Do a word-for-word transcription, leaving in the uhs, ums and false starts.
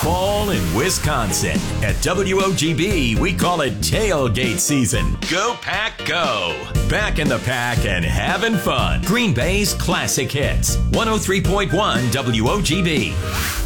fall in Wisconsin. At W O G B, we call it tailgate season. Go Pack Go! Back in the pack and having fun. Green Bay's classic hits. one oh three point one W O G B.